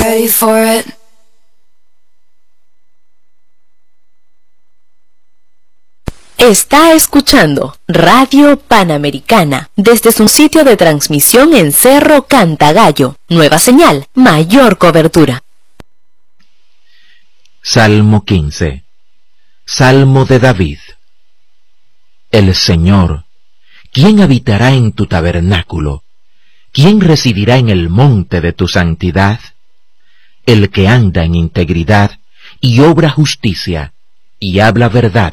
ready for it? Está escuchando Radio Panamericana desde su sitio de transmisión en Cerro Cantagallo. Nueva señal, mayor cobertura. Salmo 15. Salmo de David. El Señor, ¿quién habitará en tu tabernáculo? ¿Quién residirá en el monte de tu santidad? El que anda en integridad y obra justicia y habla verdad